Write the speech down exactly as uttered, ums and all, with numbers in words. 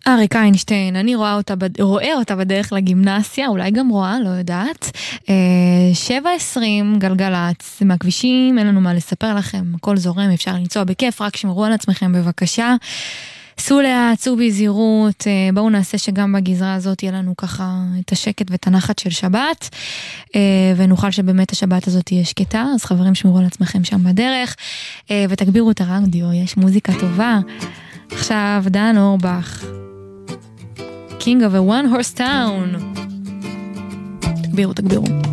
אריק איינשטיין, אני רואה אותה, רואה אותה בדרך לגימנסיה, אולי גם רואה, לא יודעת. שבע עשרים גלגלץ, מהכבישים, אין לנו מה לספר לכם, הכל זורם, אפשר לנסוע בכיף, רק שמרו על עצמכם בבקשה. סעו לאט, סעו בזהירות, בואו נעשה שגם בגזרה הזאת יהיה לנו ככה את השקט ואת הנחת של שבת, ונוכל שבאמת השבת הזאת תהיה שקטה, אז חברים שמרו על עצמכם שם בדרך, ותגבירו את הרדיו, יש מוזיקה טובה. עכשיו דן אורבך, King of a One Horse Town. תגבירו, תגבירו.